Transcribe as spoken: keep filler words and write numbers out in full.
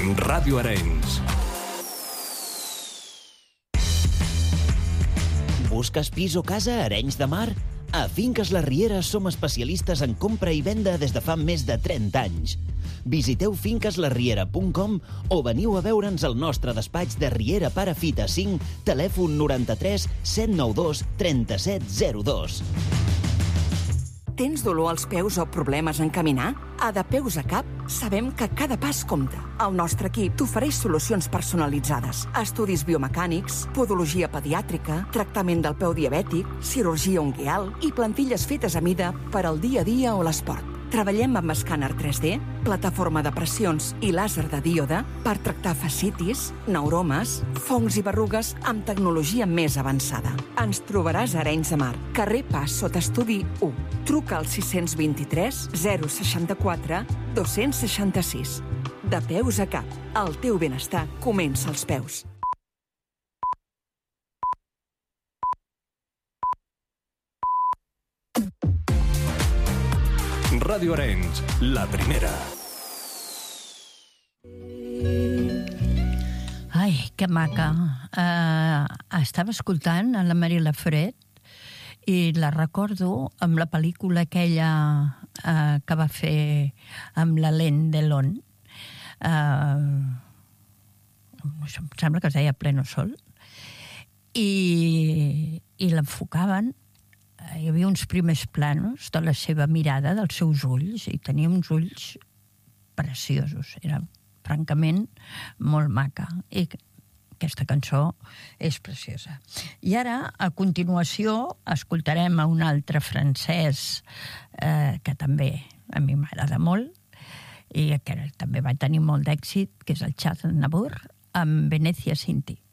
Ràdio Arenys. Busques pis o casa a Arenys de Mar? A Finques La Riera som especialistes en compra i venda des de fa més de trenta anys. Visiteu finques la riera punt com o veniu a veure'ns al nostre despatx de Riera Parafita cinc, telèfon noranta-tres set nou dos trenta-set zero dos. Tens dolor als peus o problemes en caminar? A De Peus a Cap sabem que cada pas compta. El nostre equip t'ofereix solucions personalitzades, estudis biomecànics, podologia pediàtrica, tractament del peu diabètic, cirurgia unguial i plantilles fetes a mida per al dia a dia o l'esport. Treballem amb escàner tres D, plataforma de pressions i làser de díode per tractar fascitis, neuromes, fongs i berrugues amb tecnologia més avançada. Ens trobaràs a Arenys de Mar, carrer Pas sota estudi u. Truca al sis dos tres zero seixanta-quatre dos cents seixanta-sis. De Peus a Cap, el teu benestar comença als peus. Ràdio Arenys, la primera. Ai, que maca. Uh, estava escoltant a la Marie Lafret i la recordo amb la pel·lícula aquella uh, que va fer amb l'Alain Delon. Uh, em sembla que es deia Pleno Sol. I, i l'enfocaven. Hi havia uns primers planos de la seva mirada, dels seus ulls, i tenia uns ulls preciosos. Era, francament, molt maca. I aquesta cançó és preciosa. I ara, a continuació, escoltarem a un altre francès eh, que també a mi m'agrada molt i que també va tenir molt d'èxit, que és el Charles Aznavour, amb Venècia sin ti.